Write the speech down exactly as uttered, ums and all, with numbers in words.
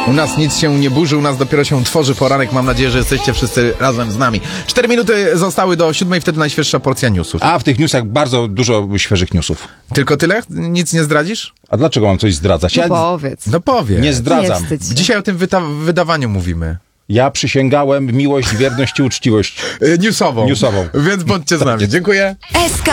U nas nic się nie burzy, u nas dopiero się tworzy poranek. Mam nadzieję, że jesteście wszyscy razem z nami. Cztery minuty zostały do siódmej, wtedy najświeższa porcja newsów. A w tych newsach bardzo dużo świeżych newsów. Tylko tyle? Nic nie zdradzisz? A dlaczego mam coś zdradzać? Ja No powiedz. No powiedz. nie zdradzam. Nie wstydź się. Dzisiaj o tym wyta- wydawaniu mówimy. Ja przysięgałem miłość, wierność i uczciwość Y, newsową. newsową. Więc bądźcie z nami. Dziękuję. S K